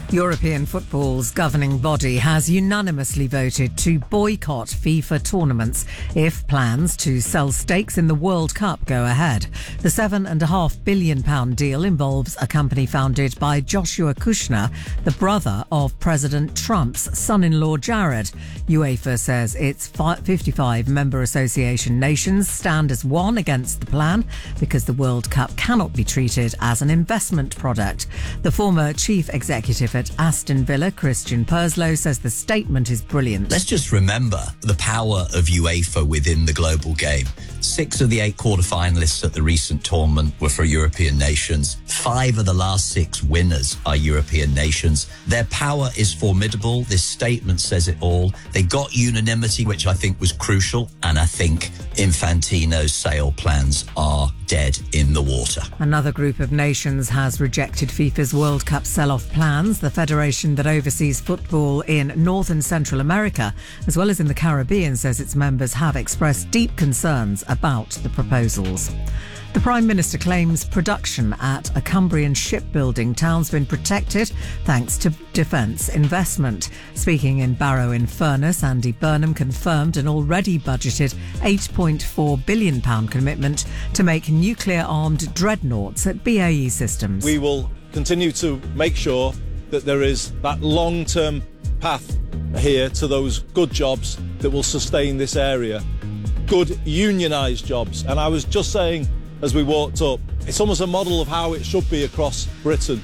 European football's governing body has unanimously voted to boycott FIFA tournaments if plans to sell stakes in the World Cup go ahead. The £7.5 billion deal involves a company founded by Joshua Kushner, the brother of President Trump's son-in-law Jared. UEFA says its 55 member association nations stand as one against the plan because the World Cup cannot be treated as an investment product. The former chief executive at Aston Villa, Christian Purslow, says the statement is brilliant. Let's just remember the power of UEFA within the global game. 6 of the 8 quarter-finalists at the recent tournament were for European nations. 5 of the last 6 winners are European nations. Their power is formidable. This statement says it all. They got unanimity, which I think was crucial, and I think Infantino's sale plans are dead in the water. Another group of nations has rejected FIFA's World Cup sell-off plans. The federation that oversees football in North and Central America, as well as in the Caribbean, says its members have expressed deep concerns about the proposals. The Prime Minister claims production at a Cumbrian shipbuilding town's been protected thanks to defence investment. Speaking in Barrow-in-Furness, Andy Burnham confirmed an already budgeted £8.4 billion commitment to make nuclear-armed dreadnoughts at BAE Systems. We will continue to make sure that there is that long-term path here to those good jobs that will sustain this area. Good unionised jobs. And I was just saying, as we walked up, it's almost a model of how it should be across Britain.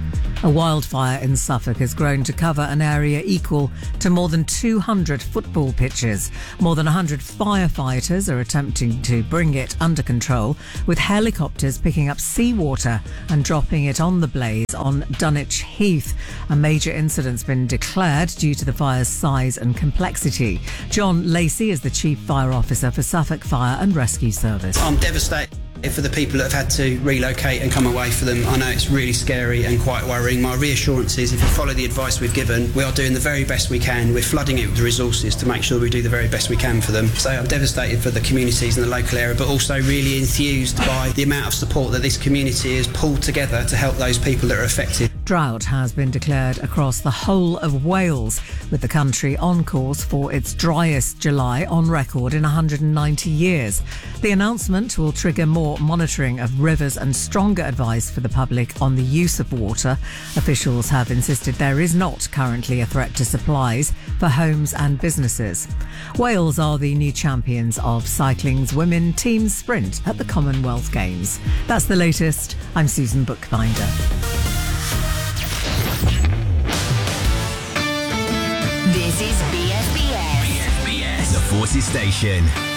A wildfire in Suffolk has grown to cover an area equal to more than 200 football pitches. More than 100 firefighters are attempting to bring it under control, with helicopters picking up seawater and dropping it on the blaze on Dunwich Heath. A major incident's been declared due to the fire's size and complexity. John Lacey is the Chief Fire Officer for Suffolk Fire and Rescue Service. I'm devastated for the people that have had to relocate and come away for them. I know it's really scary and quite worrying. My reassurance is if you follow the advice we've given, we are doing the very best we can. We're flooding it with resources to make sure we do the very best we can for them. So I'm devastated for the communities in the local area, but also really enthused by the amount of support that this community has pulled together to help those people that are affected. Drought has been declared across the whole of Wales, with the country on course for its driest July on record in 190 years. The announcement will trigger more monitoring of rivers and stronger advice for the public on the use of water. Officials have insisted there is not currently a threat to supplies for homes and businesses. Wales are the new champions of cycling's women team sprint at the Commonwealth Games. That's the latest. I'm Susan Bookbinder. This is BFBS. The Forces Station.